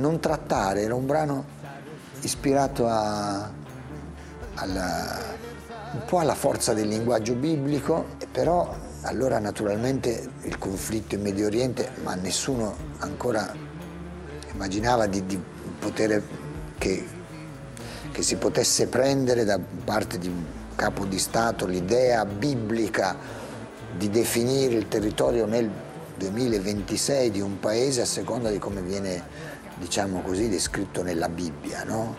non trattare, era un brano ispirato un po' alla forza del linguaggio biblico, però allora naturalmente il conflitto in Medio Oriente, ma nessuno ancora immaginava di poter, che si potesse prendere da parte di un capo di Stato l'idea biblica di definire il territorio nel 2026 di un paese a seconda di come viene, diciamo così, descritto nella Bibbia, no?